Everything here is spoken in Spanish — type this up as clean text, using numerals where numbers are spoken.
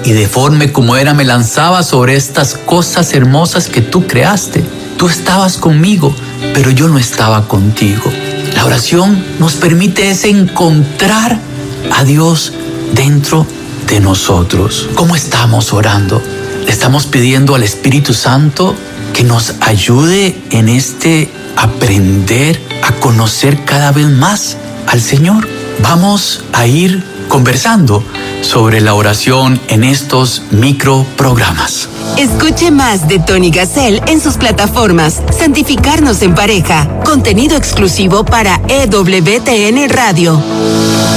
y deforme como era me lanzaba sobre estas cosas hermosas que tú creaste. Tú estabas conmigo, pero yo no estaba contigo. La oración nos permite encontrar a Dios dentro de nosotros. ¿Cómo estamos orando? Le estamos pidiendo al Espíritu Santo que nos ayude en aprender a conocer cada vez más al Señor. Vamos a ir conversando sobre la oración en estos microprogramas. Escuche más de Tony Gassel en sus plataformas Santificarnos en Pareja, contenido exclusivo para EWTN Radio.